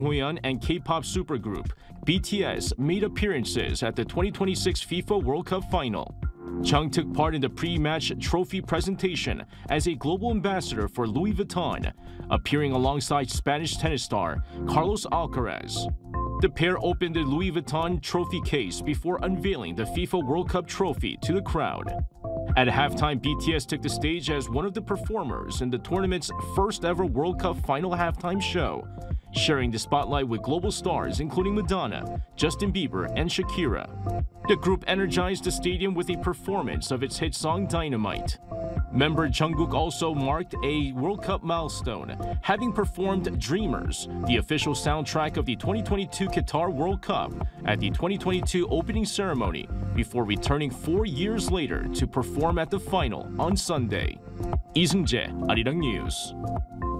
Hoyeon and K-pop supergroup BTS made appearances at the 2026 FIFA World Cup final. Chung took part in the pre-match trophy presentation as a global ambassador for Louis Vuitton, appearing alongside Spanish tennis star Carlos Alcaraz. The pair opened the Louis Vuitton trophy case before unveiling the FIFA World Cup trophy to the crowd. At halftime, BTS took the stage as one of the performers in the tournament's first ever World Cup final halftime show, sharing the spotlight with global stars including Madonna, Justin Bieber, and Shakira. The group energized the stadium with a performance of its hit song Dynamite. Member Jungkook also marked a World Cup milestone, having performed Dreamers, the official soundtrack of the 2022 Qatar World Cup, at the 2022 opening ceremony, before returning 4 years later to perform at the final on Sunday. Lee Seung-jae, Arirang News.